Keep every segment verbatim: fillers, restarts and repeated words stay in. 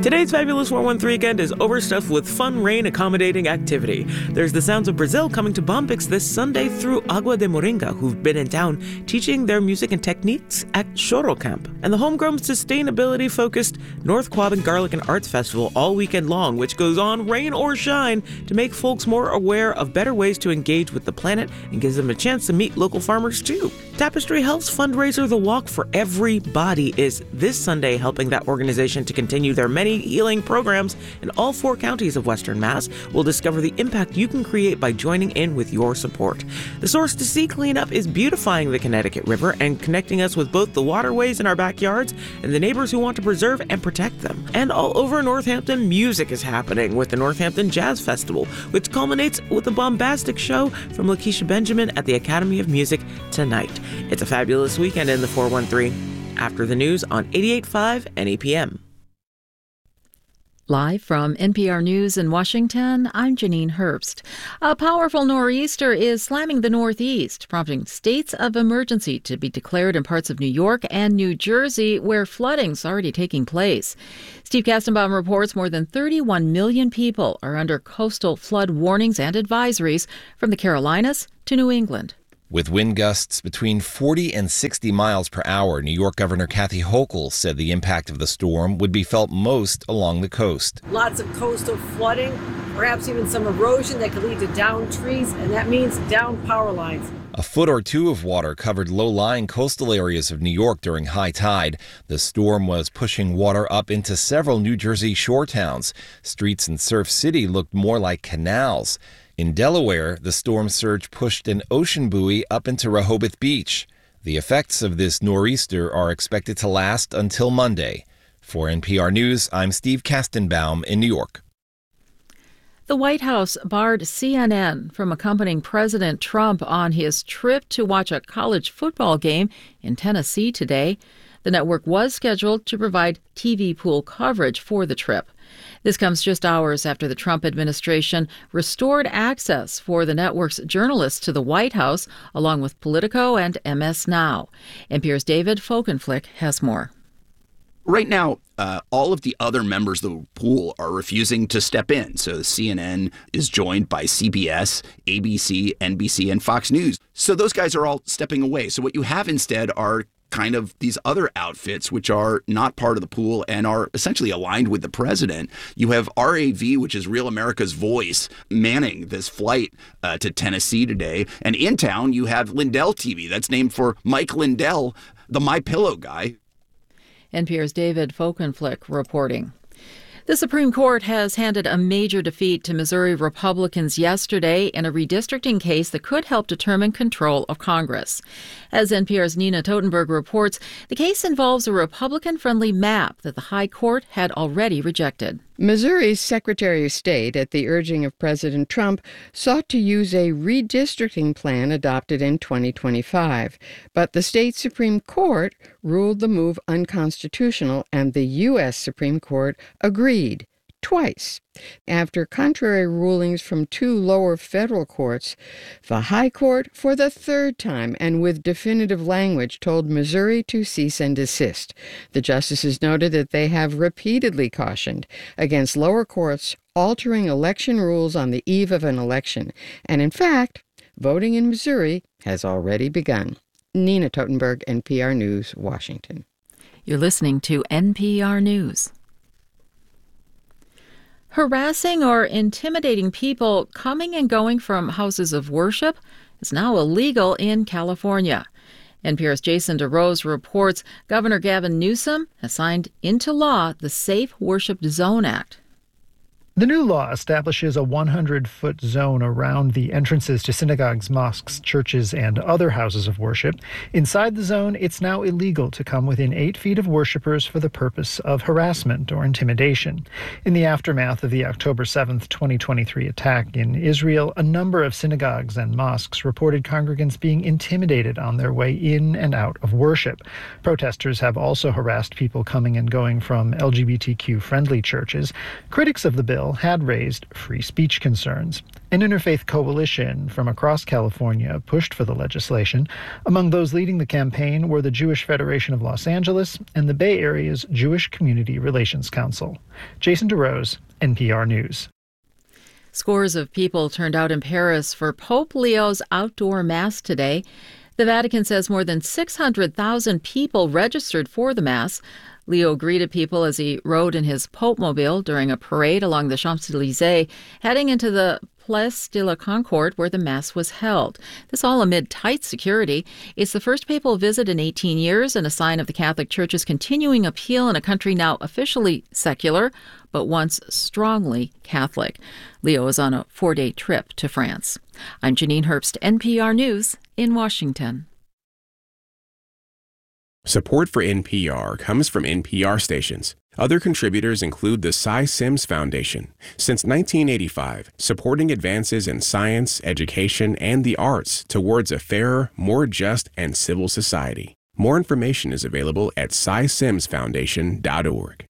Today's Fabulous four one three weekend is overstuffed with fun, rain-accommodating activity. There's the Sounds of Brazil coming to Bombix this Sunday through Agua de Moringa, who've been in town teaching their music and techniques at Choro Camp. And the homegrown, sustainability-focused North Quabbin Garlic and Arts Festival all weekend long, which goes on rain or shine to make folks more aware of better ways to engage with the planet and gives them a chance to meet local farmers too. Tapestry Health's fundraiser, The Walk for Everybody, is this Sunday helping that organization to continue their many healing programs in all four counties of Western Mass. We'll discover the impact you can create by joining in with your support. The Source to Sea cleanup is beautifying the Connecticut River and connecting us with both the waterways in our backyards and the neighbors who want to preserve and protect them. And all over Northampton, music is happening with the Northampton Jazz Festival, which culminates with a bombastic show from Lakeisha Benjamin at the Academy of Music tonight. It's a fabulous weekend in the four one three. After the news on eighty-eight point five N E P M. Live from N P R News in Washington, I'm Janine Herbst. A powerful nor'easter is slamming the Northeast, prompting states of emergency to be declared in parts of New York and New Jersey, where flooding's already taking place. Steve Kastenbaum reports more than thirty-one million people are under coastal flood warnings and advisories from the Carolinas to New England. With wind gusts between forty and sixty miles per hour, New York Governor Kathy Hochul said the impact of the storm would be felt most along the coast. Lots of coastal flooding, perhaps even some erosion that could lead to downed trees, and that means down power lines. A foot or two of water covered low-lying coastal areas of New York during high tide. The storm was pushing water up into several New Jersey shore towns. Streets in Surf City looked more like canals. In Delaware, the storm surge pushed an ocean buoy up into Rehoboth Beach. The effects of this nor'easter are expected to last until Monday. For N P R News, I'm Steve Kastenbaum in New York. The White House barred C N N from accompanying President Trump on his trip to watch a college football game in Tennessee today. The network was scheduled to provide T V pool coverage for the trip. This comes just hours after the Trump administration restored access for the network's journalists to the White House, along with Politico and M S Now. N P R's David Folkenflik has more. Right now, uh, all of the other members of the pool are refusing to step in. So C N N is joined by C B S, A B C, N B C, and Fox News. So those guys are all stepping away. So what you have instead are kind of these other outfits, which are not part of the pool and are essentially aligned with the president. You have R A V, which is Real America's Voice, manning this flight uh, to Tennessee today. And in town, you have Lindell T V. That's named for Mike Lindell, the My Pillow guy. N P R's David Folkenflik reporting. The Supreme Court has handed a major defeat to Missouri Republicans yesterday in a redistricting case that could help determine control of Congress. As N P R's Nina Totenberg reports, the case involves a Republican-friendly map that the High Court had already rejected. Missouri's Secretary of State, at the urging of President Trump, sought to use a redistricting plan adopted in twenty twenty-five. But the state Supreme Court ruled the move unconstitutional, and the U S Supreme Court agreed. Twice. After contrary rulings from two lower federal courts, the High Court, for the third time and with definitive language, told Missouri to cease and desist. The justices noted that they have repeatedly cautioned against lower courts altering election rules on the eve of an election. And in fact, voting in Missouri has already begun. Nina Totenberg, N P R News, Washington. You're listening to N P R News. Harassing or intimidating people coming and going from houses of worship is now illegal in California. N P R's Jason DeRose reports Governor Gavin Newsom has signed into law the Safe Worship Zone Act. The new law establishes a one hundred foot zone around the entrances to synagogues, mosques, churches, and other houses of worship. Inside the zone, it's now illegal to come within eight feet of worshipers for the purpose of harassment or intimidation. In the aftermath of the October seventh, twenty twenty-three attack in Israel, a number of synagogues and mosques reported congregants being intimidated on their way in and out of worship. Protesters have also harassed people coming and going from L G B T Q-friendly churches. Critics of the bill bill had raised free speech concerns. An interfaith coalition from across California pushed for the legislation. Among those leading the campaign were the Jewish Federation of Los Angeles and the Bay Area's Jewish Community Relations Council. Jason DeRose, N P R News. Scores of people turned out in Paris for Pope Leo's outdoor mass today. The Vatican says more than six hundred thousand people registered for the mass. Leo greeted people as he rode in his Pope-mobile during a parade along the Champs-Élysées, heading into the Place de la Concorde, where the Mass was held. This all amid tight security. It's the first papal visit in eighteen years and a sign of the Catholic Church's continuing appeal in a country now officially secular, but once strongly Catholic. Leo is on a four-day trip to France. I'm Janine Herbst, N P R News in Washington. Support for N P R comes from N P R stations. Other contributors include the Cy Sims Foundation. Since nineteen eighty-five, supporting advances in science, education, and the arts towards a fairer, more just, and civil society. More information is available at cy sims foundation dot org.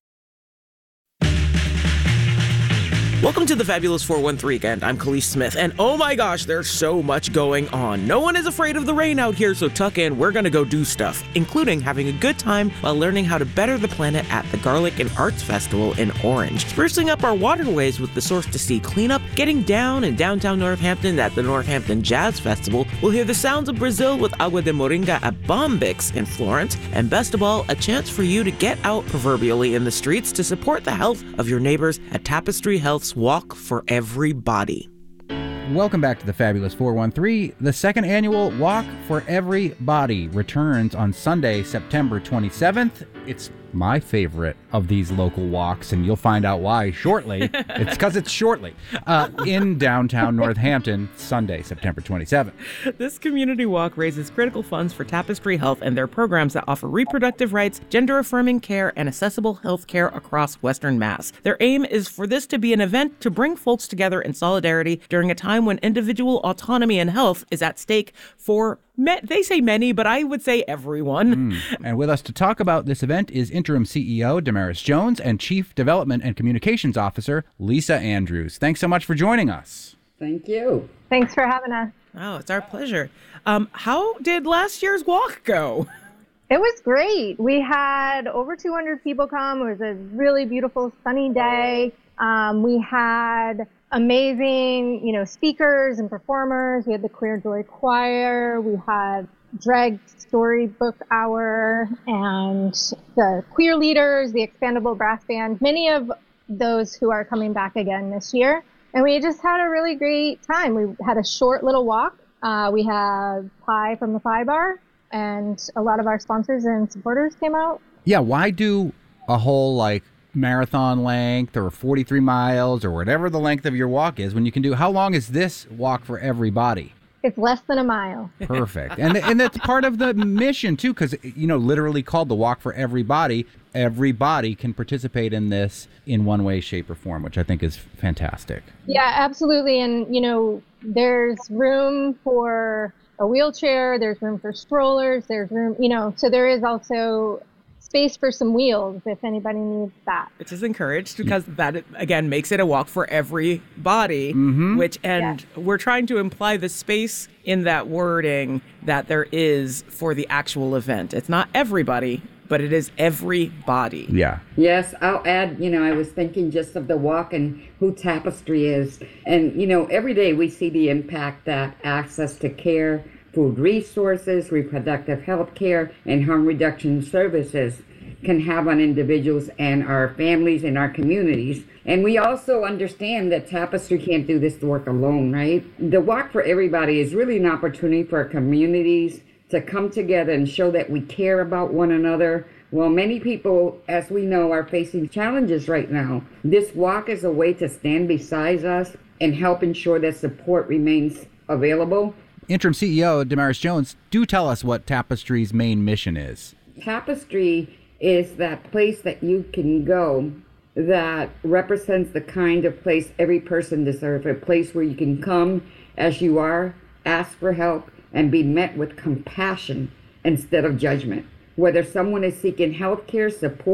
Welcome to the Fabulous four one three Weekend. I'm Khalees Smith, and oh my gosh, there's so much going on. No one is afraid of the rain out here, so tuck in. We're gonna go do stuff, including having a good time while learning how to better the planet at the Garlic and Arts Festival in Orange. Sprucing up our waterways with the Source to Sea cleanup, getting down in downtown Northampton at the Northampton Jazz Festival. We'll hear the sounds of Brazil with Agua de Moringa at Bombix in Florence, and best of all, a chance for you to get out proverbially in the streets to support the health of your neighbors at Tapestry Health's Walk for Everybody. Welcome back to the Fabulous four one three. The second annual Walk for Everybody returns on Sunday, September twenty-seventh. It's my favorite of these local walks, and you'll find out why shortly. It's because it's shortly. Uh, in downtown Northampton, Sunday, September twenty-seventh. This community walk raises critical funds for Tapestry Health and their programs that offer reproductive rights, gender-affirming care, and accessible health care across Western Mass. Their aim is for this to be an event to bring folks together in solidarity during a time when individual autonomy and health is at stake for Me- they say many, but I would say everyone. Mm. And with us to talk about this event is Interim C E O Damaris Jones and Chief Development and Communications Officer Lisa Andrews. Thanks so much for joining us. Thank you. Thanks for having us. Oh, it's our pleasure. Um, how did last year's walk go? It was great. We had over two hundred people come. It was a really beautiful sunny day. Um, we had amazing, you know, speakers and performers. We had the Queer Joy Choir. We had Drag Storybook Hour and the Queer Leaders, the Expandable Brass Band, many of those who are coming back again this year. And we just had a really great time. We had a short little walk. Uh, we had pie from the Pie Bar, and a lot of our sponsors and supporters came out. Yeah, why do a whole, like, marathon length or forty-three miles or whatever the length of your walk is when you can do, how long is this Walk for Everybody? It's less than a mile. Perfect. And and that's part of the mission too, because, you know, literally called the Walk for Everybody. Everybody can participate in this in one way, shape, or form, which I think is fantastic. Yeah, absolutely. And, you know, there's room for a wheelchair, there's room for strollers, there's room, you know, so there is also space for some wheels if anybody needs that. Which is encouraged because that, again, makes it a walk for everybody, mm-hmm. which, and yeah. we're trying to imply the space in that wording that there is for the actual event. It's not everybody, but it is everybody. Yeah. Yes, I'll add, you know, I was thinking just of the walk and who Tapestry is. And, you know, every day we see the impact that access to care, food resources, reproductive health care, and harm reduction services can have on individuals and our families and our communities. And we also understand that Tapestry can't do this work alone, right? The Walk for Everybody is really an opportunity for our communities to come together and show that we care about one another. Well, many people, as we know, are facing challenges right now. This walk is a way to stand beside us and help ensure that support remains available. Interim C E O Damaris Jones, do tell us what Tapestry's main mission is. Tapestry is that place that you can go that represents the kind of place every person deserves, a place where you can come as you are, ask for help, and be met with compassion instead of judgment. Whether someone is seeking health care, support,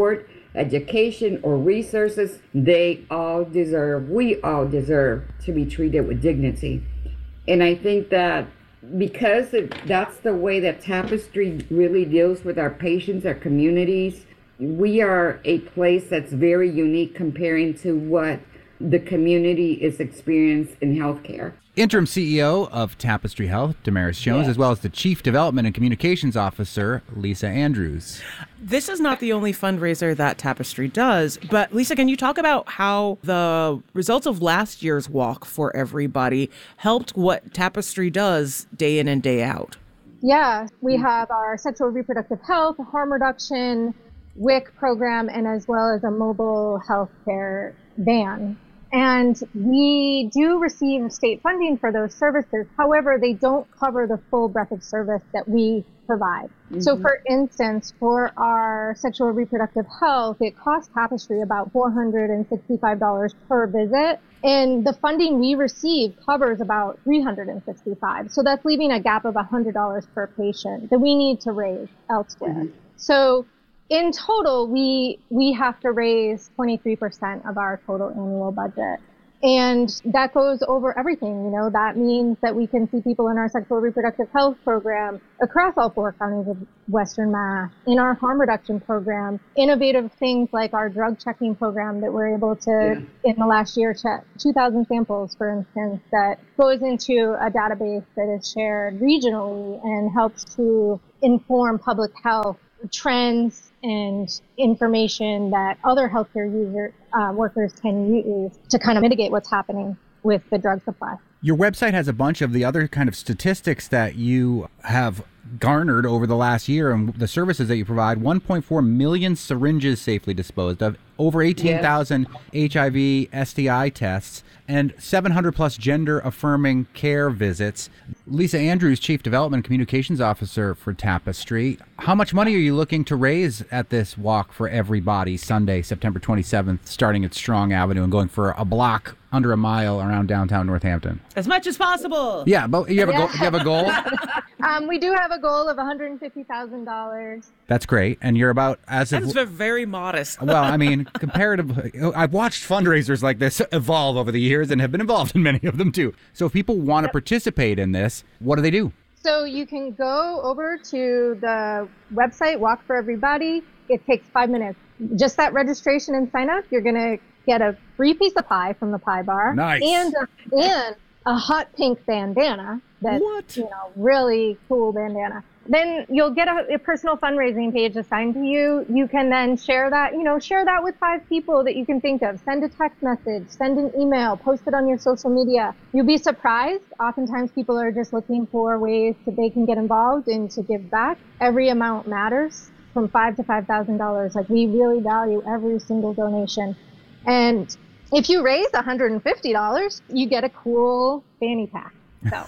education or resources, they all deserve, we all deserve to be treated with dignity. And I think that because it, that's the way that Tapestry really deals with our patients, our communities, we are a place that's very unique comparing to what the community is experienced in healthcare. Interim C E O of Tapestry Health, Damaris Jones, Yes. as well as the Chief Development and Communications Officer, Lisa Andrews. This is not the only fundraiser that Tapestry does, but Lisa, can you talk about how the results of last year's Walk for Everybody helped what Tapestry does day in and day out? Yeah, we have our sexual reproductive health, harm reduction, W I C program, and as well as a mobile healthcare van. And we do receive state funding for those services. However, they don't cover the full breadth of service that we provide. Mm-hmm. So for instance, for our sexual reproductive health, it costs Tapestry about four hundred sixty-five dollars per visit. And the funding we receive covers about three hundred sixty-five dollars. So that's leaving a gap of one hundred dollars per patient that we need to raise elsewhere. Mm-hmm. So in total, we we have to raise twenty-three percent of our total annual budget. And that goes over everything. You know, that means that we can see people in our sexual reproductive health program across all four counties of Western Mass, in our harm reduction program, innovative things like our drug checking program that we're able to, yeah. in the last year, check two thousand samples, for instance, that goes into a database that is shared regionally and helps to inform public health trends and information that other healthcare user uh, workers can use to kind of mitigate what's happening with the drug supply. Your website has a bunch of the other kind of statistics that you have garnered over the last year and the services that you provide. one point four million syringes safely disposed of, over eighteen thousand yes. H I V S T I tests, and seven hundred plus gender affirming care visits. Lisa Andrews, Chief Development and Communications Officer for Tapestry. How much money are you looking to raise at this Walk for Everybody Sunday, September twenty-seventh, starting at Strong Avenue and going for a block under a mile around downtown Northampton? As much as possible. Yeah, but you have a yeah. goal. You have a goal. um, we do have a goal of one hundred fifty thousand dollars. That's great, and you're about as That's of very modest. Well, I mean, comparatively, I've watched fundraisers like this evolve over the years and have been involved in many of them too. So if people want to yep. participate in this, what do they do? So you can go over to the website, Walk for Everybody. It takes five minutes. Just that registration and sign up, you're going to get a free piece of pie from the pie bar. Nice. And a, and a hot pink bandana. That's, what? You know, really cool bandana. Then you'll get a, a personal fundraising page assigned to you. You can then share that, you know, share that with five people that you can think of. Send a text message, send an email, post it on your social media. You'll be surprised. Oftentimes people are just looking for ways that they can get involved and to give back. Every amount matters, from five to five thousand dollars. Like, we really value every single donation. And if you raise one hundred fifty dollars, you get a cool fanny pack. So.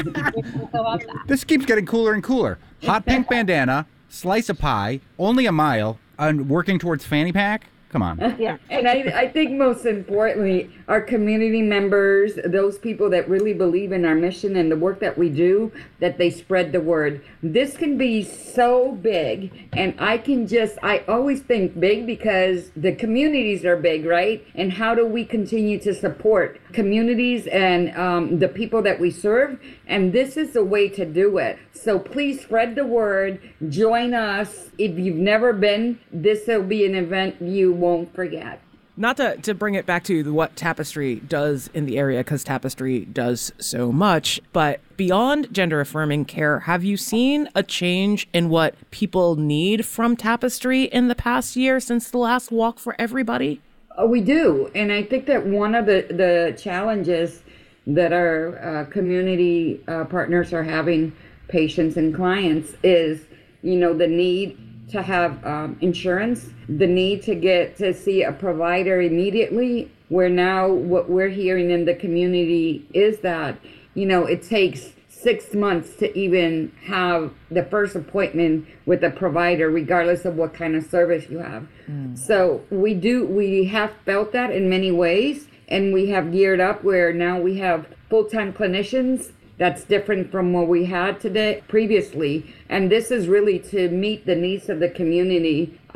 This keeps getting cooler and cooler. Hot pink bandana, slice of pie, only a mile, and working towards fanny pack? Come on. Yeah. And I, I think most importantly, our community members, those people that really believe in our mission and the work that we do, that they spread the word. This can be so big, and I can just, I always think big because the communities are big, right? And how do we continue to support communities and um, the people that we serve? And this is the way to do it. So please spread the word, join us. If you've never been, this will be an event you won't forget. Not to, to bring it back to what Tapestry does in the area, because Tapestry does so much, but beyond gender affirming care, have you seen a change in what people need from Tapestry in the past year since the last Walk for Everybody? Uh, we do. And I think that one of the, the challenges that our uh, community uh, partners are having, patients and clients, is, you know, the need to have um, insurance, the need to get to see a provider immediately, where now what we're hearing in the community is that, you know, it takes six months to even have the first appointment with a provider, regardless of what kind of service you have. Mm. So we do, we have felt that in many ways, and we have geared up where now we have full-time clinicians. That's different from what we had today previously. And this is really to meet the needs of the community.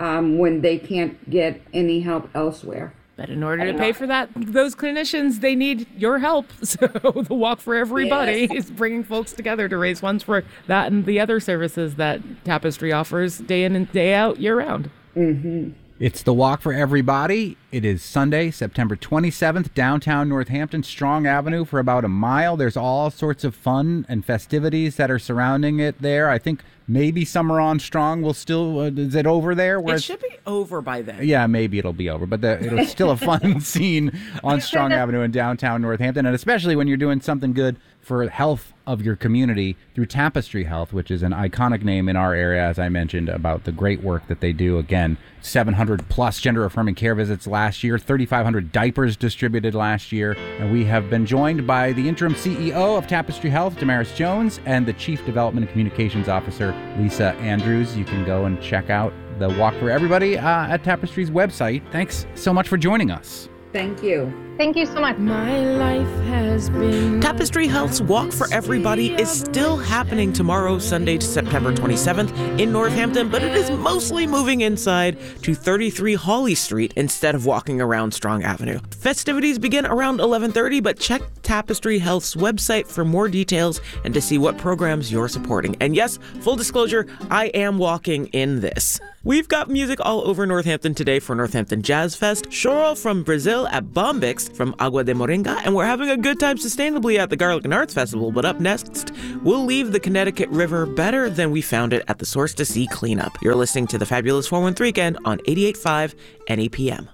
um, when they can't get any help elsewhere. But in order to pay for that, those clinicians, they need your help. So the Walk for Everybody yes. is bringing folks together to raise funds for that and the other services that Tapestry offers day in and day out, year round. Mm-hmm. It's the Walk for Everybody. It is Sunday, September twenty-seventh, downtown Northampton, Strong Avenue for about a mile. There's all sorts of fun and festivities that are surrounding it there. I think maybe Summer on Strong will still, uh, is it over there? Whereas, it should be over by then. Yeah, maybe it'll be over, but the, it's still a fun scene on Strong Avenue in downtown Northampton, and especially when you're doing something good for health of your community through Tapestry Health, which is an iconic name in our area, as I mentioned, about the great work that they do. Again, seven hundred plus gender-affirming care visits last year, thirty-five hundred diapers distributed last year, and we have been joined by the interim C E O of Tapestry Health, Damaris Jones, and the Chief Development and Communications Officer, Lisa Andrews. You can go and check out the Walk for Everybody uh, at Tapestry's website. Thanks so much for joining us. Thank you. Thank you so much. My life has been Tapestry Health's Walk for Everybody is still happening tomorrow, Sunday, September twenty-seventh in Northampton, but it is mostly moving inside to thirty-three Hawley Street instead of walking around Strong Avenue. Festivities begin around eleven thirty, but check Tapestry Health's website for more details and to see what programs you're supporting. And yes, full disclosure, I am walking in this. We've got music all over Northampton today for Northampton Jazz Fest, Choro from Brazil at Bombix from Agua de Moringa, and we're having a good time sustainably at the Garlic and Arts Festival. But up next, we'll leave the Connecticut River better than we found it at the Source to Sea cleanup. You're listening to the Fabulous four one three Weekend on eighty-eight point five N E P M.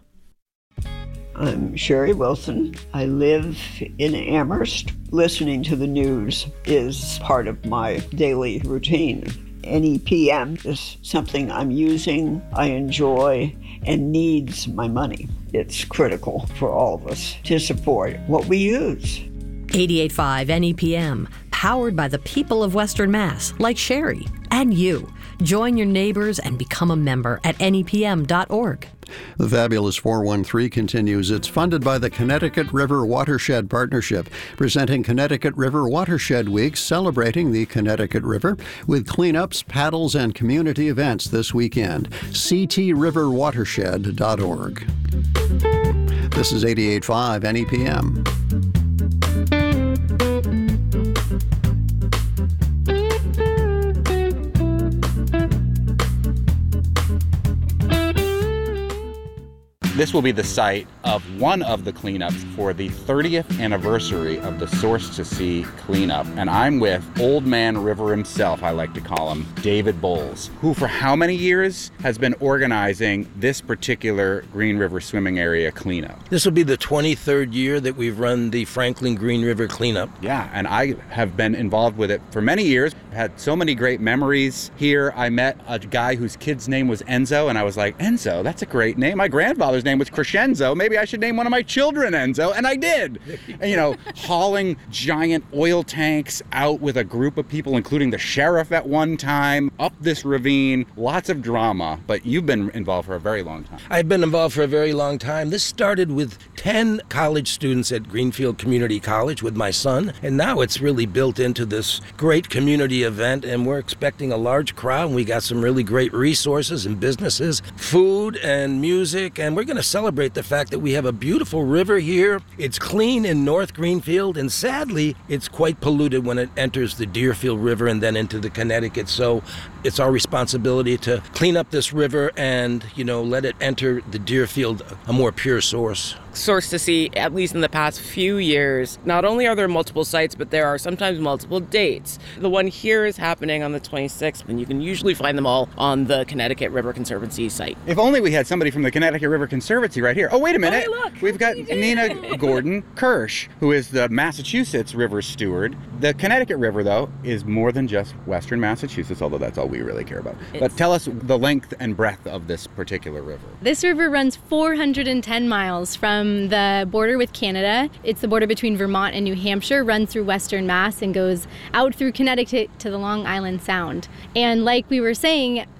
I'm Sherry Wilson. I live in Amherst. Listening to the news is part of my daily routine. N E P M is something I'm using, I enjoy, and needs my money. It's critical for all of us to support what we use. eighty-eight point five N E P M, powered by the people of Western Mass, like Sherry and you. Join your neighbors and become a member at N E P M dot org. The Fabulous four one three continues. It's funded by the Connecticut River Watershed Partnership, presenting Connecticut River Watershed Week, celebrating the Connecticut River with cleanups, paddles, and community events this weekend. C T river watershed dot org. This is eighty-eight point five N E P M. This will be the site of one of the cleanups for the thirtieth anniversary of the Source to Sea cleanup. And I'm with Old Man River himself, I like to call him, David Bowles, who for how many years has been organizing this particular Green River swimming area cleanup? This will be the twenty-third year that we've run the Franklin Green River cleanup. Yeah, and I have been involved with it for many years. Had so many great memories here. I met a guy whose kid's name was Enzo, and I was like, Enzo, that's a great name. My grandfather's name was Crescenzo. Maybe I should name one of my children Enzo, and I did. And, you know, hauling giant oil tanks out with a group of people, including the sheriff at one time, up this ravine. Lots of drama, but you've been involved for a very long time. I've been involved for a very long time. This started with ten college students at Greenfield Community College with my son, and now it's really built into this great community event, and we're expecting a large crowd, and we got some really great resources and businesses, food and music, and we're going to celebrate the fact that we have a beautiful river here. It's clean in North Greenfield, and sadly, it's quite polluted when it enters the Deerfield River and then into the Connecticut. So it's our responsibility to clean up this river and, you know, let it enter the Deerfield, a more pure source. Source to Sea, at least in the past few years, not only are there multiple sites, but there are sometimes multiple dates. The one here is happening on the twenty-sixth, and you can usually find them all on the Connecticut River Conservancy site. If only we had somebody from the Connecticut River Conservancy right here. Oh, wait a minute. Oh, hey, look. We've got Nina Gordon Kirsch, who is the Massachusetts River Steward. The Connecticut River, though, is more than just Western Massachusetts, although that's all we really care about. It's... But tell us the length and breadth of this particular river. This river runs four hundred ten miles from the border with Canada. It's the border between Vermont and New Hampshire, runs through Western Mass and goes out through Connecticut to the Long Island Sound. And like we were saying,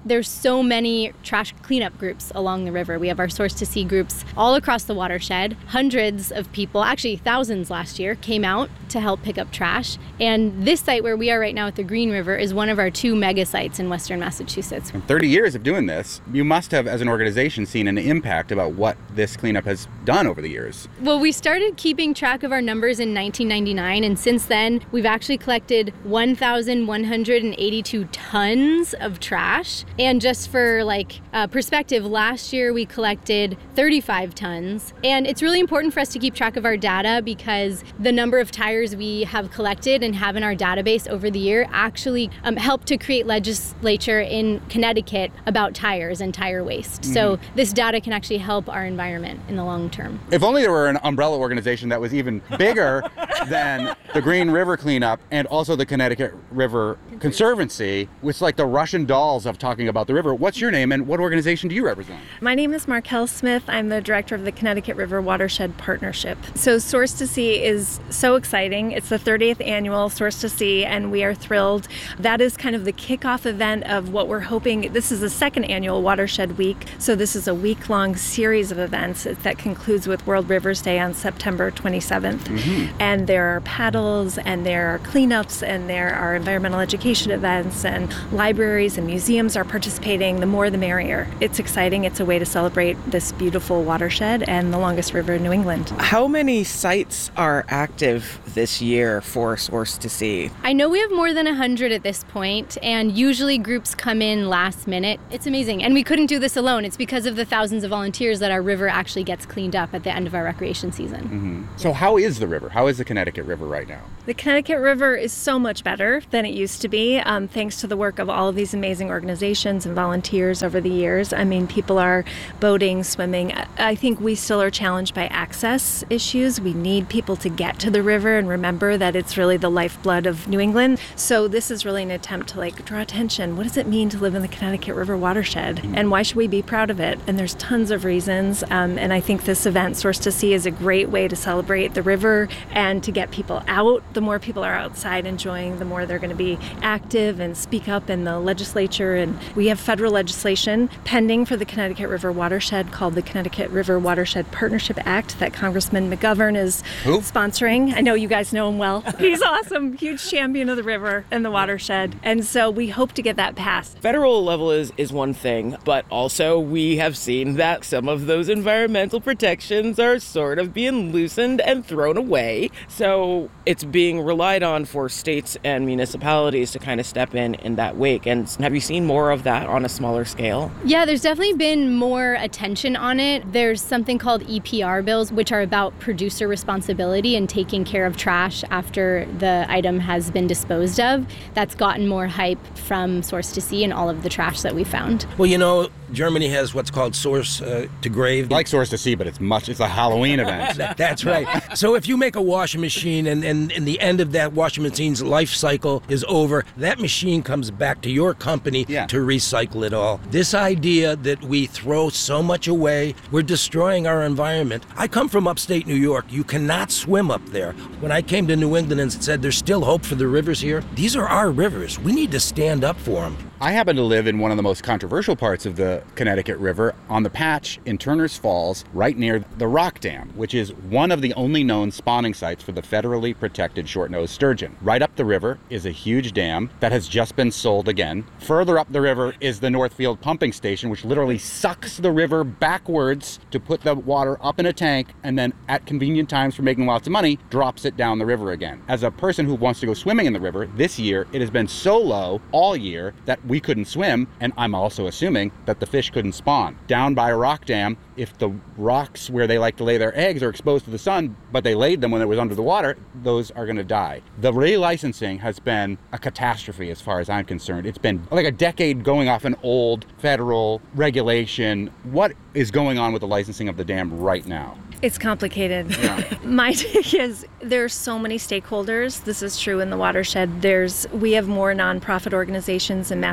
there's so many trash cleanup groups along the river. We have our Source to Sea groups all across the watershed. Hundreds of people, actually thousands last year, came out to help pick up trash. And this site where we are right now at the Green River is one of our two mega sites in Western Massachusetts. In thirty years of doing this, you must have, as an organization, seen an impact about what this cleanup has done over the years. Well, we started keeping track of our numbers in nineteen ninety-nine, and since then, we've actually collected one thousand one hundred eighty-two tons of trash. And just for like uh, perspective, last year we collected thirty-five tons. And it's really important for us to keep track of our data because the number of tires we have collected and have in our database over the year actually um, helped to create legislature in Connecticut about tires and tire waste. Mm-hmm. So this data can actually help our environment in the long term. If only there were an umbrella organization that was even bigger than the Green River Cleanup and also the Connecticut River Conservancy, which is like the Russian dolls of talking about the river. What's your name and what organization do you represent? My name is Markel Smith. I'm the director of the Connecticut River Watershed Partnership. So Source to Sea is so exciting. It's the thirtieth annual Source to Sea, and we are thrilled. That is kind of the kickoff event of what we're hoping. This is the second annual Watershed Week. So this is a week-long series of events that concludes with World Rivers Day on September twenty-seventh. Mm-hmm. And there are paddles, and there are cleanups, and there are environmental education events, and libraries and museums are participating. The more the merrier. It's exciting. It's a way to celebrate this beautiful watershed and the longest river in New England. How many sites are active this year for Source to Sea? I know we have more than one hundred at this point, and usually groups come in last minute. It's amazing. And we couldn't do this alone. It's because of the thousands of volunteers that our river actually gets cleaned up at the end of our recreation season. Mm-hmm. So how is the river? How is the Connecticut River right now? The Connecticut River is so much better than it used to be, um, thanks to the work of all of these amazing organizations and volunteers over the years. I mean, people are boating, swimming. I think we still are challenged by access issues. We need people to get to the river and remember that it's really the lifeblood of New England. So this is really an attempt to like draw attention. What does it mean to live in the Connecticut River watershed? Mm-hmm. And why should we be proud of it? And there's tons of reasons. Um, and I think this event, Source to Sea, is a great way to celebrate the river and to get people out. The more people are outside enjoying, the more they're going to be active and speak up in the legislature. And we have federal legislation pending for the Connecticut River watershed called the Connecticut River Watershed Partnership Act that Congressman McGovern is Who? sponsoring. I know you guys know him well. He's awesome, huge champion of the river and the watershed. And so we hope to get that passed. Federal level is, is one thing, but also we have seen that some of those environmental protections are sort of being loosened and thrown away. So it's being relied on for states and municipalities to kind of step in in that wake. And have you seen more of that on a smaller scale? Yeah, there's definitely been more attention on it. There's something called E P R bills, which are about producer responsibility and taking care of trash after the item has been disposed of. That's gotten more hype from Source to Sea and all of the trash that we found. Well, you know, Germany has what's called Source uh, to Grave. Like Source to Sea, but it's much, it's a Halloween event. that, that's right. So if you make a washing machine and, and, and the end of that washing machine's life cycle is over, that machine comes back to your company yeah. to recycle it all. This idea that we throw so much away, we're destroying our environment. I come from upstate New York. You cannot swim up there. When I came to New England and said there's still hope for the rivers here, these are our rivers. We need to stand up for them. I happen to live in one of the most controversial parts of the Connecticut River on the patch in Turner's Falls, right near the Rock Dam, which is one of the only known spawning sites for the federally protected short-nosed sturgeon. Right up the river is a huge dam that has just been sold again. Further up the river is the Northfield Pumping Station, which literally sucks the river backwards to put the water up in a tank and then at convenient times for making lots of money, drops it down the river again. As a person who wants to go swimming in the river, this year it has been so low all year that we couldn't swim, and I'm also assuming that the fish couldn't spawn. Down by a rock dam, if the rocks where they like to lay their eggs are exposed to the sun, but they laid them when it was under the water, those are going to die. The relicensing has been a catastrophe as far as I'm concerned. It's been like a decade going off an old federal regulation. What is going on with the licensing of the dam right now? It's complicated. Yeah. My take is there's so many stakeholders. This is true in the watershed. There's we have more nonprofit organizations in Massachusetts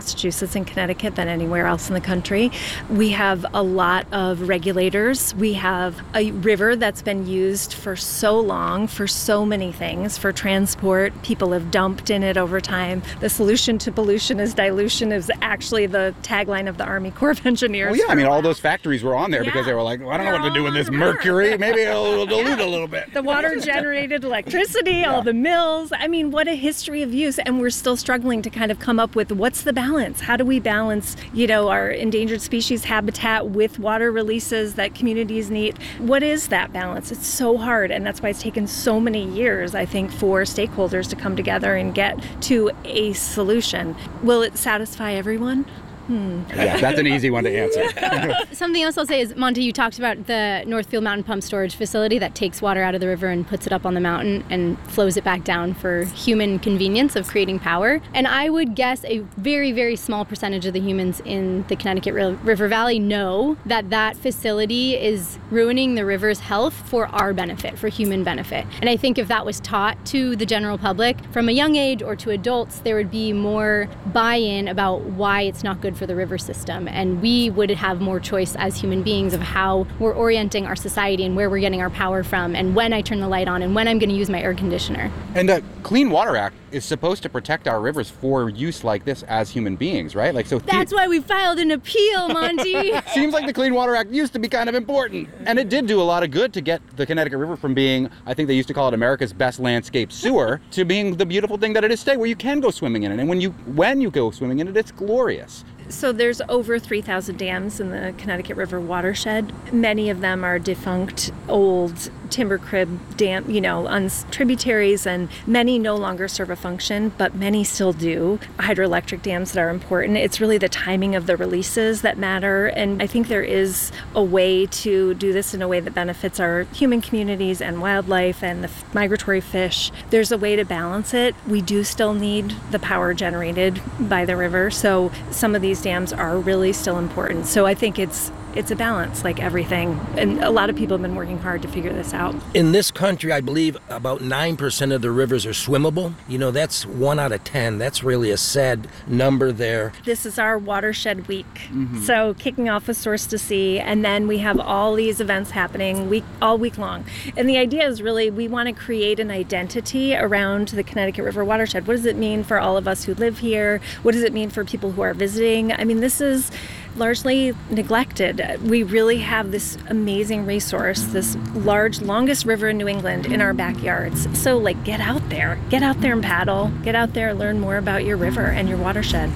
Massachusetts and Connecticut than anywhere else in the country. We have a lot of regulators. We have a river that's been used for so long for so many things, for transport. People have dumped in it over time. The solution to pollution is dilution is actually the tagline of the Army Corps of Engineers. Well, yeah, I mean, all those factories were on there yeah. because they were like, well, I don't know what to do with this mercury. Maybe it'll dilute a little bit. The water generated electricity, yeah. all the mills. I mean, what a history of use. And we're still struggling to kind of come up with what's the balance? How do we balance, you know, our endangered species habitat with water releases that communities need? What is that balance? It's so hard. And that's why it's taken so many years, I think, for stakeholders to come together and get to a solution. Will it satisfy everyone? Hmm. Yeah, that's an easy one to answer. Something else I'll say is, Monty, you talked about the Northfield Mountain Pump Storage Facility that takes water out of the river and puts it up on the mountain and flows it back down for human convenience of creating power. And I would guess a very, very small percentage of the humans in the Connecticut River Valley know that that facility is ruining the river's health for our benefit, for human benefit. And I think if that was taught to the general public from a young age or to adults, there would be more buy-in about why it's not good for the river system, and we would have more choice as human beings of how we're orienting our society and where we're getting our power from, and when I turn the light on and when I'm going to use my air conditioner. And the Clean Water Act is supposed to protect our rivers for use like this as human beings, right? Like so. That's the- why we filed an appeal, Monty. Seems like the Clean Water Act used to be kind of important, and it did do a lot of good to get the Connecticut River from being, I think they used to call it America's best landscape sewer, to being the beautiful thing that it is today, where you can go swimming in it, and when you when you go swimming in it, it's glorious. So there's over three thousand dams in the Connecticut River watershed. Many of them are defunct, old timber crib dam, you know, on tributaries, and many no longer serve a function, but many still do. Hydroelectric dams that are important. It's really the timing of the releases that matter, and I think there is a way to do this in a way that benefits our human communities and wildlife and the migratory fish. There's a way to balance it. We do still need the power generated by the river, so some of these dams are really still important. So I think it's it's a balance, like everything. And a lot of people have been working hard to figure this out. In this country, I believe about nine percent of the rivers are swimmable. You know, that's one out of ten. That's really a sad number there. This is our watershed week. Mm-hmm. So kicking off with Source to Sea, and then we have all these events happening week all week long. And the idea is really we want to create an identity around the Connecticut River watershed. What does it mean for all of us who live here? What does it mean for people who are visiting? I mean, this is largely neglected. We really have this amazing resource, this large, longest river in New England in our backyards. So, like, get out there. Get out there and paddle. Get out there and learn more about your river and your watershed.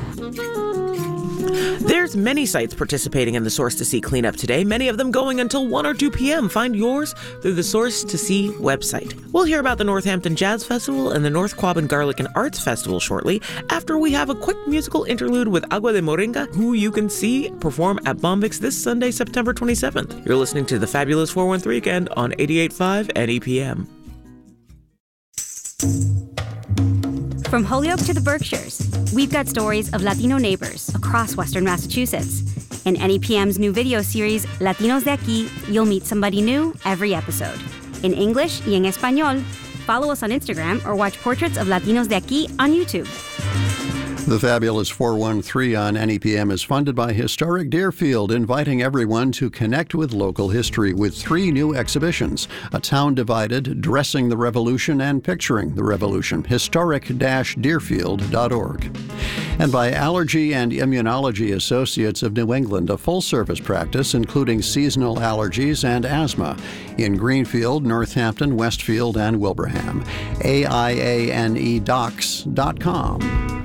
There's many sites participating in the Source to Sea cleanup today, many of them going until one or two p.m. Find yours through the Source to Sea website. We'll hear about the Northampton Jazz Festival and the North Quabbin Garlic and Arts Festival shortly, after we have a quick musical interlude with Agua de Moringa, who you can see perform at Bombyx this Sunday, September twenty-seventh. You're listening to the Fabulous four one three Weekend on eighty-eight point five N E P M. From Holyoke to the Berkshires, we've got stories of Latino neighbors across Western Massachusetts. In N E P M's new video series, Latinos de Aquí, you'll meet somebody new every episode. In English y en español, follow us on Instagram or watch Portraits of Latinos de Aquí on YouTube. The Fabulous four one three on N E P M is funded by Historic Deerfield, inviting everyone to connect with local history with three new exhibitions: A Town Divided, Dressing the Revolution, and Picturing the Revolution. historic dash deerfield dot org. And by Allergy and Immunology Associates of New England, a full-service practice including seasonal allergies and asthma in Greenfield, Northampton, Westfield, and Wilbraham. A I A N E docs dot com.